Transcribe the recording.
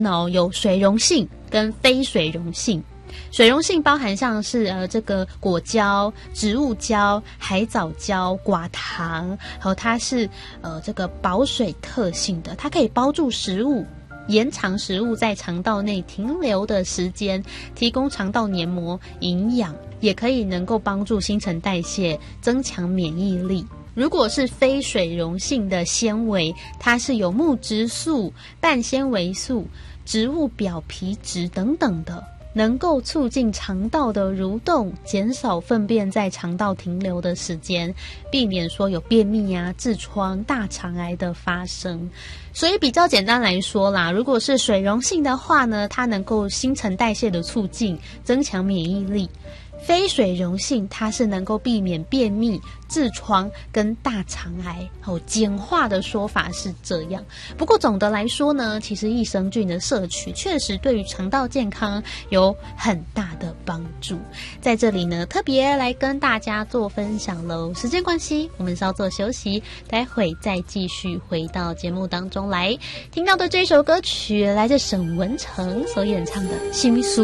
有水溶性跟非水溶性。水溶性包含像是这个果胶、植物胶、海藻胶、寡糖，还有它是这个保水特性的，它可以包住食物，延长食物在肠道内停留的时间，提供肠道黏膜营养，也可以能够帮助新陈代谢，增强免疫力。如果是非水溶性的纤维，它是有木质素、半纤维素、植物表皮质等等的，能够促进肠道的蠕动，减少粪便在肠道停留的时间，避免说有便秘啊、痔疮、大肠癌的发生。所以比较简单来说啦，如果是水溶性的话呢，它能够新陈代谢的促进，增强免疫力。非水溶性它是能够避免便秘、痔疮跟大肠癌，简化的说法是这样。不过总的来说呢，其实益生菌的摄取确实对于肠道健康有很大的帮助。在这里呢，特别来跟大家做分享咯。时间关系，我们稍作休息，待会再继续回到节目当中来。听到的这首歌曲来自沈文程所演唱的《心苏》。